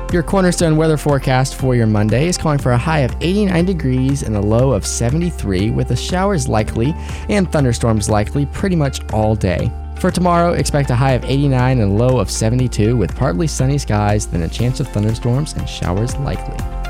Your Cornerstone weather forecast for your Monday is calling for a high of 89 degrees and a low of 73, with the showers likely and thunderstorms likely pretty much all day. For tomorrow, expect a high of 89 and a low of 72 with partly sunny skies, then a chance of thunderstorms and showers likely.